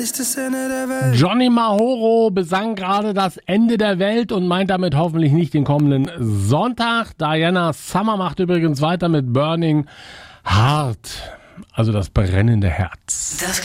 nicht das Ende der Welt. Johnny Mahoro besang gerade das Ende der Welt und meint damit hoffentlich nicht den kommenden Sonntag. Diana Summer macht übrigens weiter mit Burning Heart, also das brennende Herz.